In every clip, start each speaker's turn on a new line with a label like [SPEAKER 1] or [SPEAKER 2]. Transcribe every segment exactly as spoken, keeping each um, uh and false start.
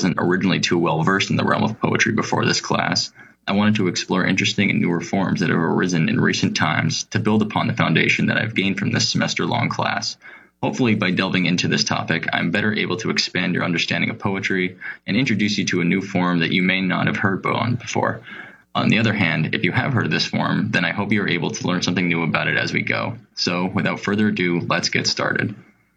[SPEAKER 1] wasn't originally too well versed in the realm of poetry before this class, I wanted to explore interesting and newer forms that have arisen in recent times to build upon the foundation that I've gained from this semester-long class. Hopefully, by delving into this topic, I'm better able to expand your understanding of poetry and introduce you to a new form that you may not have heard on before. On the other hand, if you have heard of this form, then I hope you're able to learn something new about it as we go. So, without further ado, let's get started.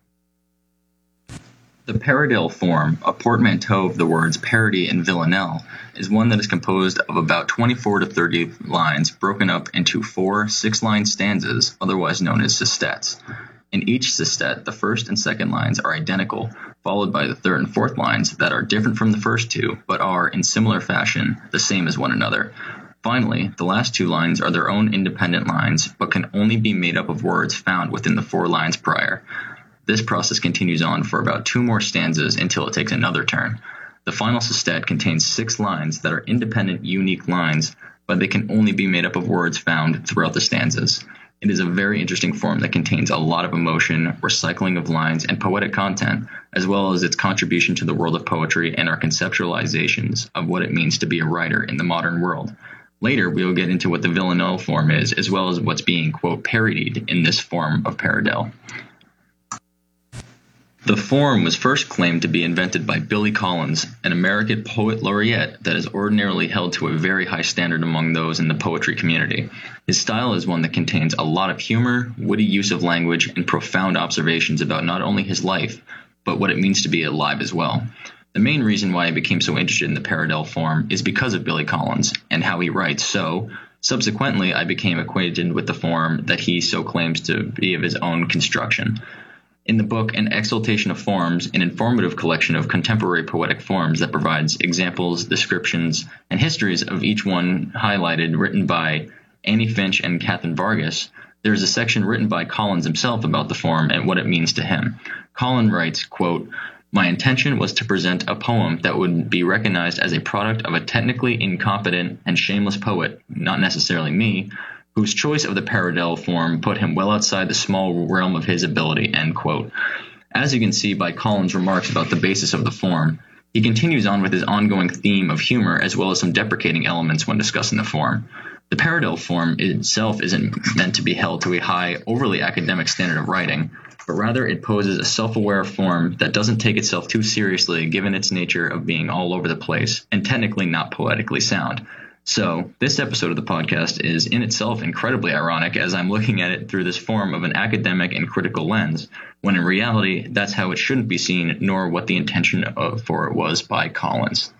[SPEAKER 1] The Paradale form, a portmanteau of the words parody and villanelle, is one that is composed of about twenty-four to thirty lines broken up into four six-line stanzas, otherwise known as sestets. In each sestet, the first and second lines are identical, followed by the third and fourth lines that are different from the first two, but are, in similar fashion, the same as one another. Finally, the last two lines are their own independent lines, but can only be made up of words found within the four lines prior. This process continues on for about two more stanzas until it takes another turn. The final sestet contains six lines that are independent, unique lines, but they can only be made up of words found throughout the stanzas. It is a very interesting form that contains a lot of emotion, recycling of lines, and poetic content, as well as its contribution to the world of poetry and our conceptualizations of what it means to be a writer in the modern world. Later, we will get into what the villanelle form is, as well as what's being, quote, parodied in this form of Paradale. The form was first claimed to be invented by Billy Collins, an American poet laureate that is ordinarily held to a very high standard among those in the poetry community. His style is one that contains a lot of humor, witty use of language, and profound observations about not only his life, but what it means to be alive as well. The main reason why I became so interested in the Paradale form is because of Billy Collins and how he writes, so subsequently I became acquainted with the form that he so claims to be of his own construction. In the book, An Exaltation of Forms, an informative collection of contemporary poetic forms that provides examples, descriptions, and histories of each one highlighted, written by Annie Finch and Catherine Vargas, there is a section written by Collins himself about the form and what it means to him. Collins writes, quote, "My intention was to present a poem that would be recognized as a product of a technically incompetent and shameless poet, not necessarily me, whose choice of the Paradale form put him well outside the small realm of his ability," end quote. As you can see by Collins' remarks about the basis of the form, he continues on with his ongoing theme of humor as well as some deprecating elements when discussing the form. The Paradale form itself isn't meant to be held to a high, overly academic standard of writing, but rather it poses a self-aware form that doesn't take itself too seriously given its nature of being all over the place and technically not poetically sound. So, this episode of the podcast is in itself incredibly ironic as I'm looking at it through this form of an academic and critical lens, when in reality, that's how it shouldn't be seen, nor what the intention of, for it was by Collins.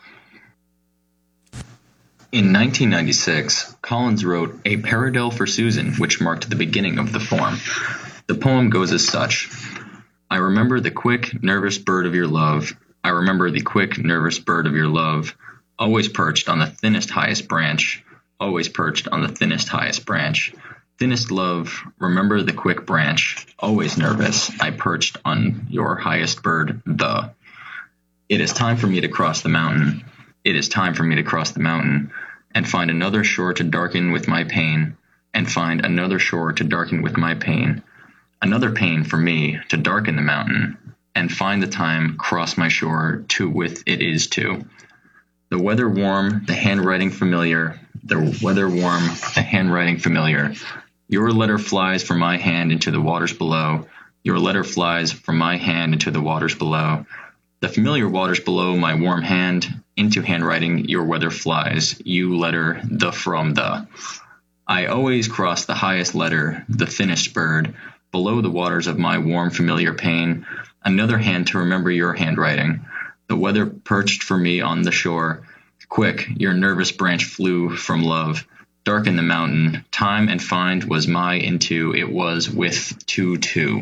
[SPEAKER 1] In nineteen ninety-six, Collins wrote A Paradale for Susan, which marked the beginning of the form. The poem goes as such: I remember the quick, nervous bird of your love. I remember the quick, nervous bird of your love. Always perched on the thinnest, highest branch, always perched on the thinnest, highest branch. Thinnest love, remember the quick branch, always nervous, I perched on your highest bird, the. It is time for me to cross the mountain, it is time for me to cross the mountain, and find another shore to darken with my pain, and find another shore to darken with my pain, another pain for me to darken the mountain, and find the time cross my shore to with it is too. The weather warm, the handwriting familiar, the weather warm, the handwriting familiar. Your letter flies from my hand into the waters below. Your letter flies from my hand into the waters below. The familiar waters below my warm hand, into handwriting your weather flies, you letter the from the. I always cross the highest letter, the thinnest bird, below the waters of my warm familiar pain, another hand to remember your handwriting. The weather perched for me on the shore. Quick, your nervous branch flew from love. Darken the mountain. Time and find was my into. It was with two two.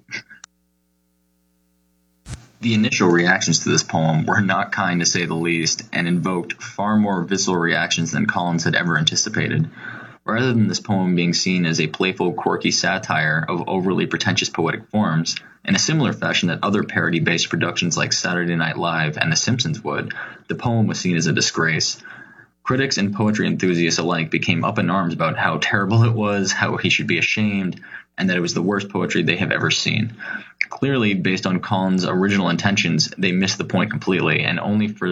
[SPEAKER 1] The initial reactions to this poem were not kind to say the least, and invoked far more visceral reactions than Collins had ever anticipated. Rather than this poem being seen as a playful, quirky satire of overly pretentious poetic forms, in a similar fashion that other parody-based productions like Saturday Night Live and The Simpsons would, the poem was seen as a disgrace. Critics and poetry enthusiasts alike became up in arms about how terrible it was, how he should be ashamed, and that it was the worst poetry they have ever seen. Clearly, based on Collins' original intentions, they missed the point completely, and only for